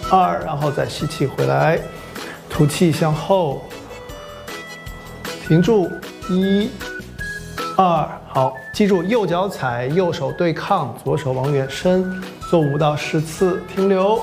2，然后再吸气回来，吐气向后，停住，1、2，好，记住右脚踩，右手对抗，左手往远伸，做5到10次，停留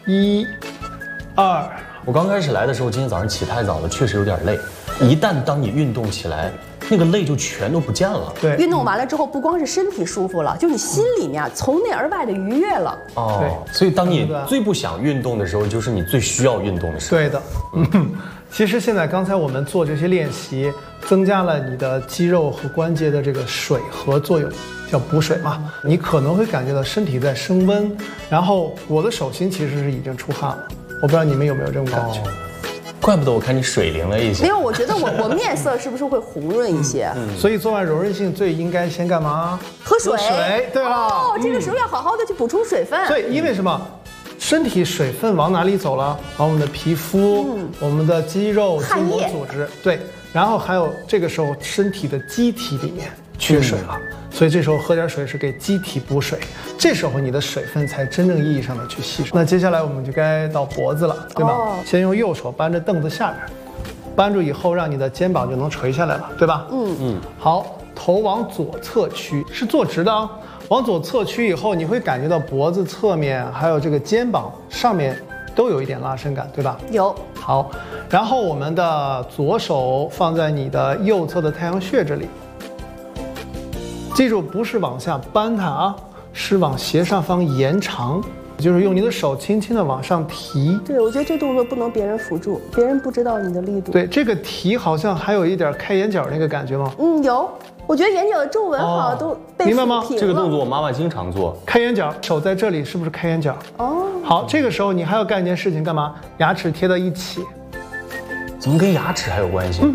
，1、2。 我刚开始来的时候，今天早上起太早了，确实有点累。一旦当你运动起来，那个累就全都不见了。 对， 运动完了之后，不光是身体舒服了，就你心里面从内而外的愉悦了。 哦，所以当你最不想运动的时候，就是你最需要运动的时候。 对的。其实现在刚才我们做这些练习，增加了你的肌肉和关节的这个水合作用，叫补水嘛。你可能会感觉到身体在升温，然后我的手心其实是已经出汗了，我不知道你们有没有这种感觉。 怪不得我看你水灵了一些。 没有，我觉得我面色是不是会红润一些？ 所以做完柔韧性最应该先干嘛？ 喝水。 对了。 哦，这个时候要好好的去补充水分。 对，因为什么？身体水分往哪里走了？往我们的皮肤、我们的肌肉、筋膜组织。对，然后还有这个时候身体的机体里面缺水了。所以这时候喝点水是给机体补水，这时候你的水分才真正意义上的去吸收。那接下来我们就该到脖子了，对吧？先用右手扳着凳子下边，扳住以后让你的肩膀就能垂下来了，对吧？好，头往左侧屈，是坐直的啊。往左侧屈以后，你会感觉到脖子侧面还有这个肩膀上面都有一点拉伸感，对吧？ 有。 好，然后我们的左手放在你的右侧的太阳穴这里。记住，不是往下扳它啊，是往斜上方延长，就是用你的手轻轻的往上提。 对，我觉得这动作不能别人辅助，别人不知道你的力度。 对，这个提好像还有一点开眼角那个感觉吗？ 有。我觉得眼角的皱纹好像都被明白吗？ 这个动作我妈妈经常做， 开眼角，手在这里，是不是开眼角？好，这个时候你还要干一件事情，干嘛？牙齿贴到一起。 怎么跟牙齿还有关系？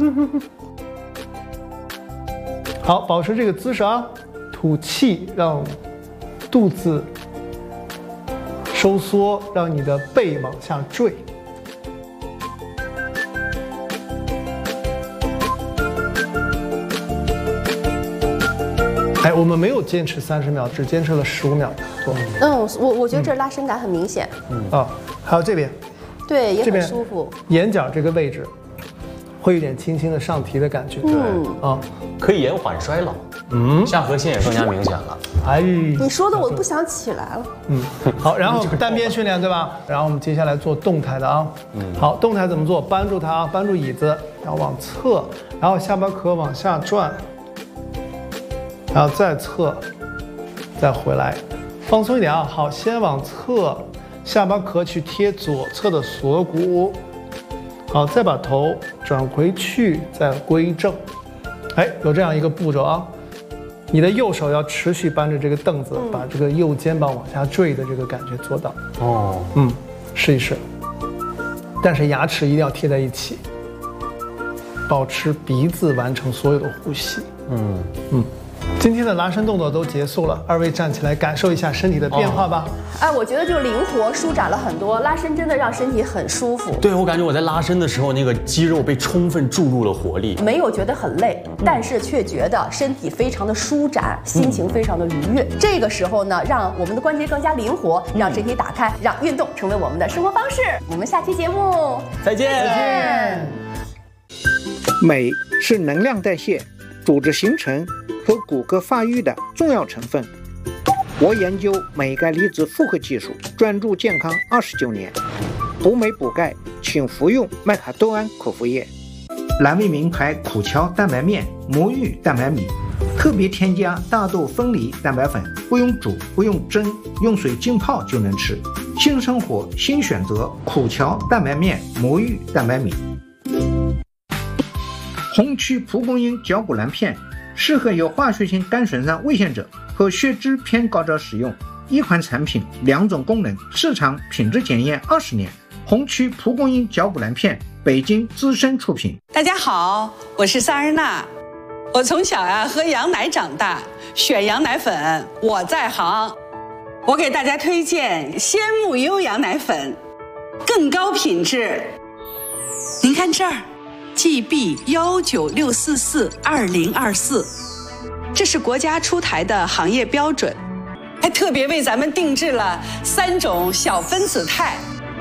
好，保持这个姿势啊，吐气，让肚子收缩，让你的背往下坠。哎，我们没有坚持30秒，只坚持了15秒多。 我觉得这拉伸感很明显。 还有这边， 对，也很舒服。 眼角这个位置，会有点轻轻的上提的感觉。 可以延缓衰老。下颌线也更加明显了。 哎， 你说的我不想起来了。 好，然后单边训练对吧？然后我们接下来做动态的啊。好，动态怎么做？扳住它啊，扳住椅子，然后往侧，然后下巴壳往下转。然后再侧，再回来，放松一点啊。好，先往侧，下巴壳去贴左侧的锁骨。好，再把头转回去，再归正。哎，有这样一个步骤啊。你的右手要持续扳着这个凳子，把这个右肩膀往下坠的这个感觉做到。试一试。但是牙齿一定要贴在一起，保持鼻子完成所有的呼吸。今天的拉伸动作都结束了，二位站起来感受一下身体的变化吧。 我觉得就灵活舒展了很多，拉伸真的让身体很舒服。 对，我感觉我在拉伸的时候，那个肌肉被充分注入了活力， 没有觉得很累，但是却觉得身体非常的舒展，心情非常的愉悦。这个时候呢，让我们的关节更加灵活，让身体打开，让运动成为我们的生活方式。我们下期节目再见。 镁是能量代谢、组织形成和骨骼发育的重要成分。我研究镁钙离子复合技术，专注健康29年。补镁补钙，请服用麦卡多胺口服液。蓝莓名牌苦荞蛋白面、魔芋蛋白米，特别添加大豆分离蛋白粉，不用煮，不用蒸，用水浸泡就能吃。新生活新选择，苦荞蛋白面、魔芋蛋白米。红曲蒲公英胶骨蓝片适合有化学性肝损伤危险者和血脂偏高者使用。一款产品，2种功能，市场品质检验20年。红曲蒲公英胶骨蓝片，北京资深出品。 大家好，我是萨日娜。我从小喝羊奶长大，选羊奶粉我在行。我给大家推荐鲜木优羊奶粉，更高品质。您看这儿GB196442024，这是国家出台的行业标准，还特别为咱们定制了3种小分子肽。